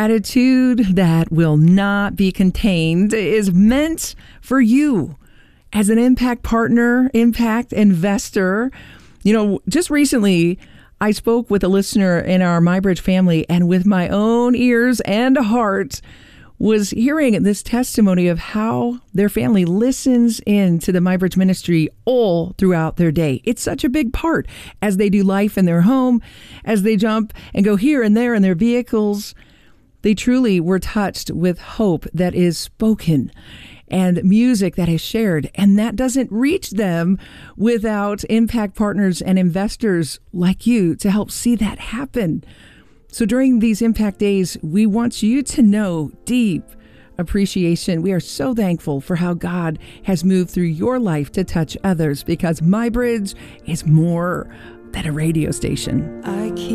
Attitude that will not be contained is meant for you as an impact partner, impact investor. You know, just recently, I spoke with a listener in our MyBridge family, and with my own ears and heart was hearing this testimony of how their family listens in to the MyBridge ministry all throughout their day. It's such a big part as they do life in their home, as they jump and go here and there in their vehicles. They truly were touched with hope that is spoken and music that is shared, and that doesn't reach them without impact partners and investors like you to help see that happen. So during these impact days, we want you to know deep appreciation. We are so thankful for how God has moved through your life to touch others, because MyBridge is more than a radio station.